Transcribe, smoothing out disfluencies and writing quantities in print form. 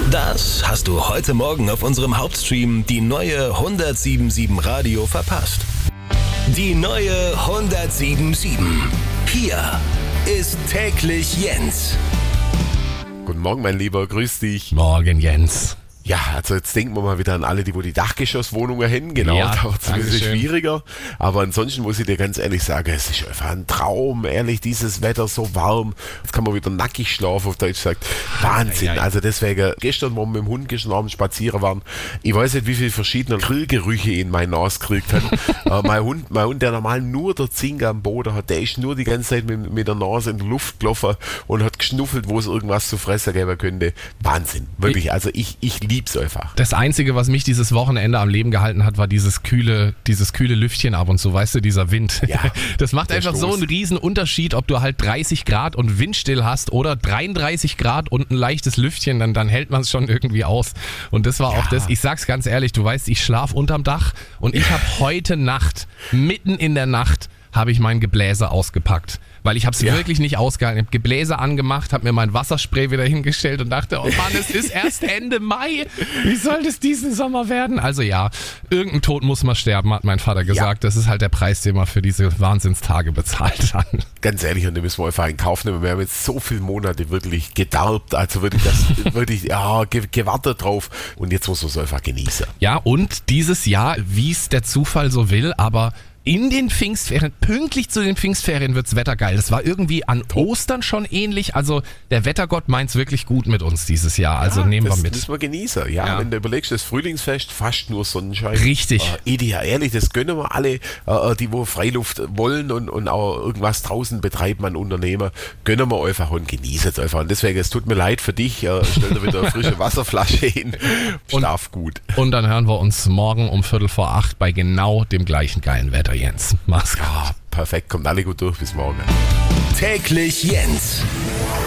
Das hast du heute Morgen auf unserem Hauptstream die neue 107.7 Radio verpasst. Die neue 107.7. Hier ist täglich Jens. Guten Morgen, mein Lieber, grüß dich. Morgen, Jens. Ja, also jetzt denken wir mal wieder an alle, die Dachgeschosswohnungen haben. Genau, Ja, da wird es ein bisschen Dankeschön. schwieriger. Aber ansonsten muss ich dir ganz ehrlich sagen, es ist einfach ein Traum. Ehrlich, dieses Wetter so warm. Jetzt kann man wieder nackig schlafen, auf Deutsch gesagt. Wahnsinn. Ei, ei. Also deswegen, gestern, wo wir mit dem Hund gestern Abend spazieren waren, ich weiß nicht, wie viele verschiedene Grillgerüche in meine Nase gekriegt hat. mein Hund, der normal nur der Zinke am Boden hat, der ist nur die ganze Zeit mit der Nase in die Luft gelaufen und hat geschnuffelt, wo es irgendwas zu fressen geben könnte. Wahnsinn. Wirklich, also ich lieb's einfach. Das Einzige, was mich dieses Wochenende am Leben gehalten hat, war dieses kühle Lüftchen ab und zu, weißt du, dieser Wind. Ja, Das macht der einfach so Stoß. einen riesen Unterschied, ob du halt 30 Grad und windstill hast oder 33 Grad und ein leichtes Lüftchen, dann hält man es schon irgendwie aus. Und das war auch das, ich sag's ganz ehrlich, du weißt, ich schlaf unterm Dach und ich habe heute Nacht, mitten in der Nacht, habe ich mein Gebläse ausgepackt. Weil ich habe es wirklich nicht ausgehalten. Ich habe Gebläse angemacht, habe mir mein Wasserspray wieder hingestellt und dachte, oh Mann, es ist erst Ende Mai. Wie soll das diesen Sommer werden? Also ja, irgendein Tod muss man sterben, hat mein Vater gesagt. Das ist halt der Preis, den man für diese Wahnsinnstage bezahlt hat. Ganz ehrlich, und da müssen wir einfach in Kauf nehmen. Wir haben jetzt so viele Monate wirklich gedarbt, also wirklich gewartet drauf. Und jetzt muss man es einfach genießen. Ja, und dieses Jahr, wie es der Zufall so will, aber in den Pfingstferien, pünktlich zu den Pfingstferien wird's Wetter geil. Das war irgendwie an Ostern schon ähnlich. Also der Wettergott meint's wirklich gut mit uns dieses Jahr. Also nehmen wir das mit. müssen wir genießen. Ja, wenn du überlegst, das Frühlingsfest, fast nur Sonnenschein. Richtig. Ideal, ehrlich, das gönnen wir alle, die wo Freiluft wollen und auch irgendwas draußen betreiben an Unternehmen, gönnen wir einfach und genießen es einfach. Und deswegen, es tut mir leid für dich, stell dir wieder eine frische Wasserflasche hin, schlaf gut. Und dann hören wir uns morgen um 7:45 bei genau dem gleichen geilen Wetter, Jens. Mach's gut. Ja, perfekt, kommt alle gut durch, bis morgen. Täglich Jens.